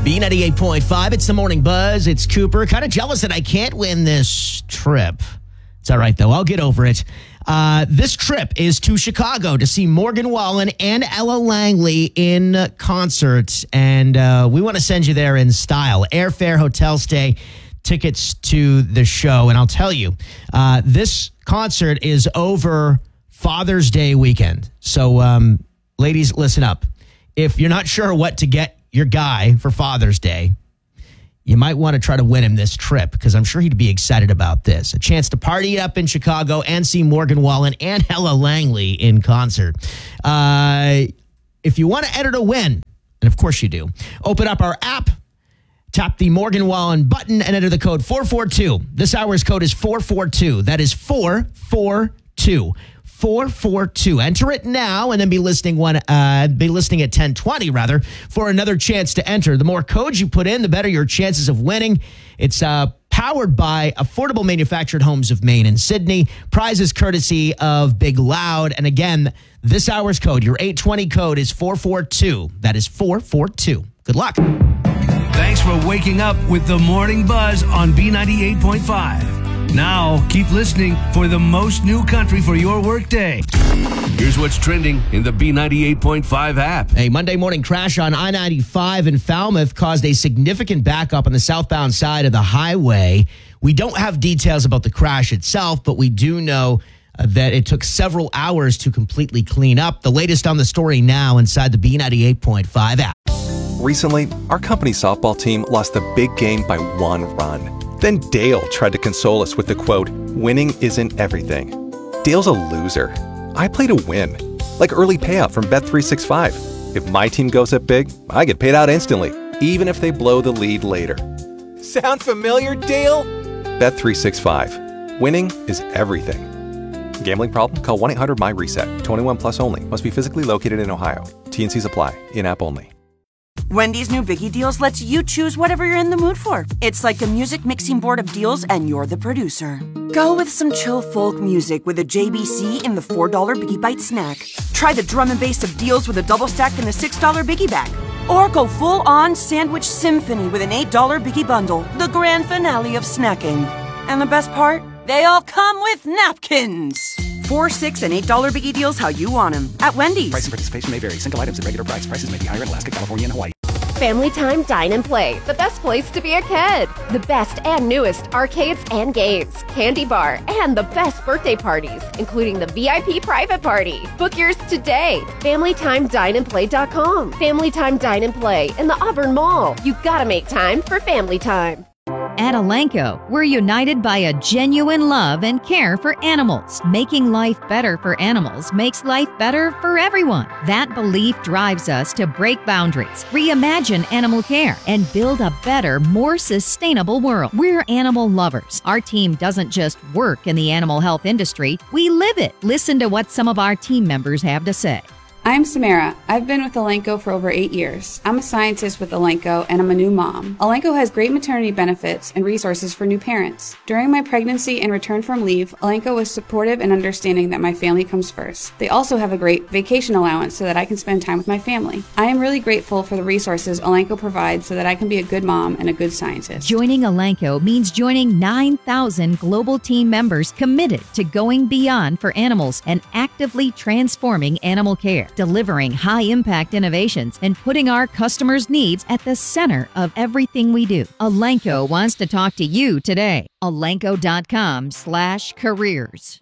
B98.5, it's the Morning Buzz. It's Cooper. Kind of jealous that I can't win this trip. It's all right, though. I'll get over it. This trip is to Chicago to see Morgan Wallen and Ella Langley in concert. And we want to send you there in style. Airfare, hotel stay, tickets to the show. And I'll tell you, this concert is over Father's Day weekend. So, ladies, listen up. If you're not sure what to get your guy for Father's Day, you might want to try to win him this trip because I'm sure he'd be excited about this. A chance to party up in Chicago and see Morgan Wallen and Ella Langley in concert. If you want to enter to win, and of course you do, open up our app, tap the Morgan Wallen button, and enter the code 442. This hour's code is 442. That is 442. 442. Enter it now and then be listening at 10:20 rather for another chance to enter. The more codes you put in, the better your chances of winning. It's powered by Affordable Manufactured Homes of Maine and Sydney. Prizes courtesy of Big Loud. And again, this hour's code, your 820 code is 442. That is 442. Good luck. Thanks for waking up with the Morning Buzz on B98.5. Now, keep listening for the most new country for your workday. Here's what's trending in the B98.5 app. A Monday morning crash on I-95 in Falmouth caused a significant backup on the southbound side of the highway. We don't have details about the crash itself, but we do know that it took several hours to completely clean up. The latest on the story now inside the B98.5 app. Recently, our company softball team lost the big game by 1 run. Then Dale tried to console us with the quote, "Winning isn't everything." Dale's a loser. I play to win, like early payout from Bet365. If my team goes up big, I get paid out instantly, even if they blow the lead later. Sound familiar, Dale? Bet365. Winning is everything. Gambling problem? Call 1-800-MY-RESET. 21 plus only. Must be physically located in Ohio. T&Cs apply. In-app only. Wendy's new Biggie Deals lets you choose whatever you're in the mood for. It's like a music mixing board of deals, and you're the producer. Go with some chill folk music with a JBC in the $4 Biggie Bite snack. Try the drum and bass of deals with a double stack in the $6 Biggie bag. Or go full-on sandwich symphony with an $8 Biggie bundle, the grand finale of snacking. And the best part? They all come with napkins. $4, $6, and $8 Biggie Deals how you want them at Wendy's. Price and participation may vary. Single items at regular price. Prices may be higher in Alaska, California, and Hawaii. Family Time Dine and Play, the best place to be a kid. The best and newest arcades and games, candy bar, and the best birthday parties, including the VIP private party. Book yours today. FamilyTimeDineAndPlay.com. Family Time Dine and Play in the Auburn Mall. You gotta make time for family time. At Elanco, we're united by a genuine love and care for animals. Making life better for animals makes life better for everyone. That belief drives us to break boundaries, reimagine animal care, and build a better, more sustainable world. We're animal lovers. Our team doesn't just work in the animal health industry, we live it. Listen to what some of our team members have to say. I'm Samara. I've been with Elanco for over 8 years. I'm a scientist with Elanco, and I'm a new mom. Elanco has great maternity benefits and resources for new parents. During my pregnancy and return from leave, Elanco was supportive and understanding that my family comes first. They also have a great vacation allowance so that I can spend time with my family. I am really grateful for the resources Elanco provides so that I can be a good mom and a good scientist. Joining Elanco means joining 9,000 global team members committed to going beyond for animals and actively transforming animal care, delivering high-impact innovations, and putting our customers' needs at the center of everything we do. Elanco wants to talk to you today. Elanco.com/careers.